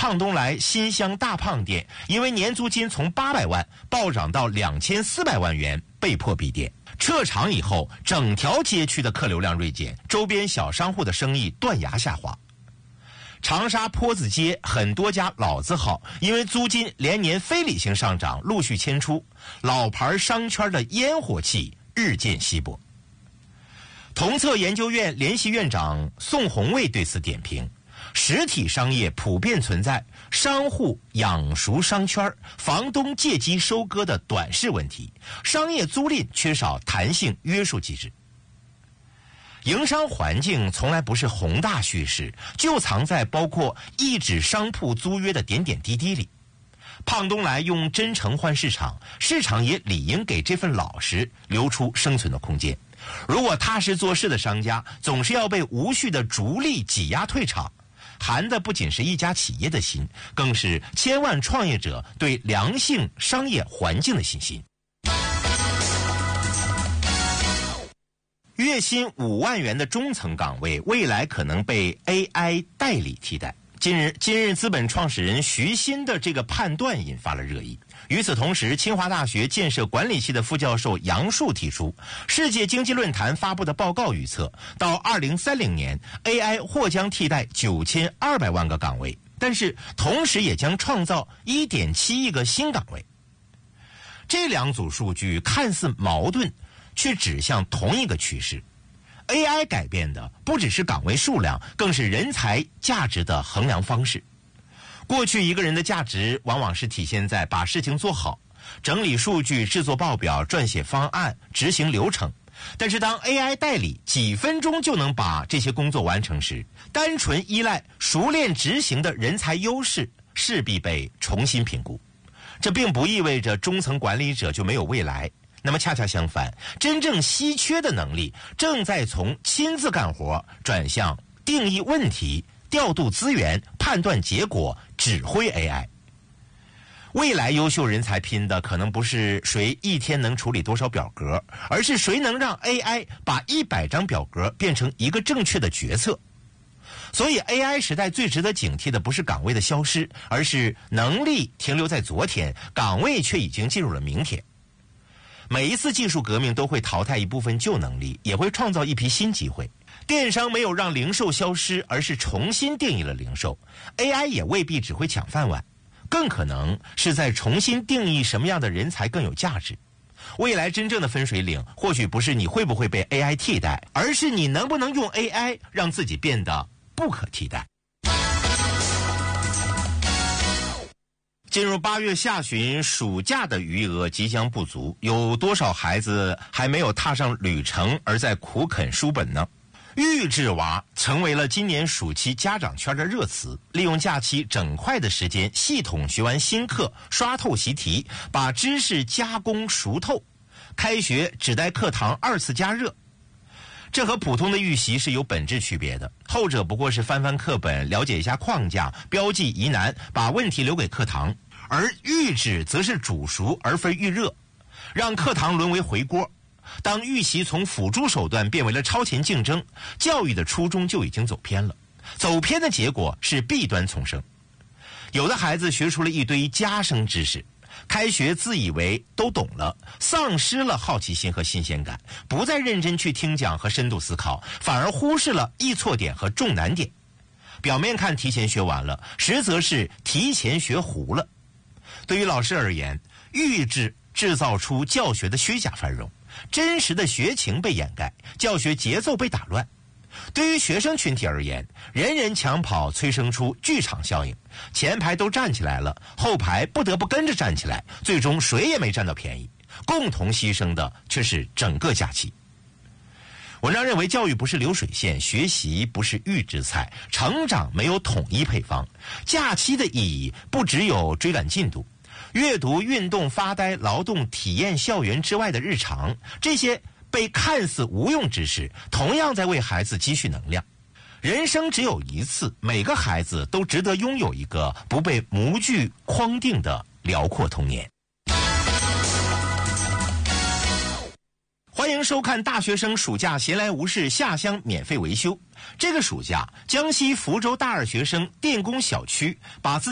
胖东来新乡大胖店因为年租金从800万暴涨到2400万元，被迫闭店。撤场以后，整条街区的客流量锐减，周边小商户的生意断崖下滑。长沙坡子街很多家老字号因为租金连年非理性上涨陆续迁出，老牌商圈的烟火气日渐稀薄。同策研究院联席院长宋宏卫对此点评：实体商业普遍存在商户养熟商圈、房东借机收割的短视问题，商业租赁缺少弹性约束机制。营商环境从来不是宏大叙事，就藏在包括一纸商铺租约的点点滴滴里。胖东来用真诚换市场，市场也理应给这份老实留出生存的空间。如果踏实做事的商家总是要被无序的逐利挤压退场，寒的不仅是一家企业的心，更是千万创业者对良性商业环境的信心。月薪5万元的中层岗位，未来可能被 AI 代理替代。今日资本创始人徐新的这个判断引发了热议。与此同时，清华大学建设管理系的副教授杨树提出，世界经济论坛发布的报告预测，到2030年 AI 或将替代9200万个岗位，但是同时也将创造1.7亿个新岗位。这两组数据看似矛盾，却指向同一个趋势。AI 改变的不只是岗位数量，更是人才价值的衡量方式。过去一个人的价值往往是体现在把事情做好，整理数据、制作报表、撰写方案、执行流程。但是当 AI 代理几分钟就能把这些工作完成时，单纯依赖熟练执行的人才优势势必被重新评估。这并不意味着中层管理者就没有未来，那么恰恰相反，真正稀缺的能力正在从亲自干活转向定义问题、调度资源、判断结果、指挥 AI。 未来优秀人才拼的可能不是谁一天能处理多少表格，而是谁能让 AI 把100张表格变成一个正确的决策。所以 AI 时代最值得警惕的不是岗位的消失，而是能力停留在昨天，岗位却已经进入了明天。每一次技术革命都会淘汰一部分旧能力，也会创造一批新机会。电商没有让零售消失，而是重新定义了零售。AI 也未必只会抢饭碗，更可能是在重新定义什么样的人才更有价值。未来真正的分水岭，或许不是你会不会被 AI 替代，而是你能不能用 AI 让自己变得不可替代。进入8月下旬，暑假的余额即将不足，有多少孩子还没有踏上旅程，而在苦啃书本呢？预制娃成为了今年暑期家长圈的热词，利用假期整块的时间，系统学完新课，刷透习题，把知识加工熟透，开学只待课堂2次加热。这和普通的预习是有本质区别的，后者不过是翻翻课本，了解一下框架，标记疑难，把问题留给课堂。而预制则是煮熟而非预热，让课堂沦为回锅。当预习从辅助手段变为了超前竞争，教育的初衷就已经走偏了。走偏的结果是弊端丛生。有的孩子学出了一堆加生知识，开学自以为都懂了，丧失了好奇心和新鲜感，不再认真去听讲和深度思考，反而忽视了易错点和重难点。表面看提前学完了，实则是提前学糊了。对于老师而言，预制制造出教学的虚假繁荣，真实的学情被掩盖，教学节奏被打乱。对于学生群体而言，人人抢跑催生出剧场效应，前排都站起来了，后排不得不跟着站起来，最终谁也没占到便宜，共同牺牲的却是整个假期。文章认为，教育不是流水线，学习不是预制菜，成长没有统一配方。假期的意义不只有追赶进度，阅读、运动、发呆、劳动、体验校园之外的日常，这些被看似无用之事，同样在为孩子积蓄能量。人生只有一次，每个孩子都值得拥有一个不被模具框定的辽阔童年。欢迎收看大学生暑假闲来无事下乡免费维修。这个暑假，江西福州大二学生电工小区把自己